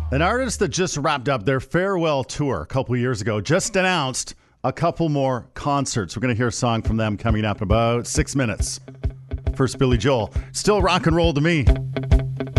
An artist that just wrapped up their farewell tour a couple years ago just announced a couple more concerts. We're going to hear a song from them coming up in about 6 minutes. First, Billy Joel. Still rock and roll to me.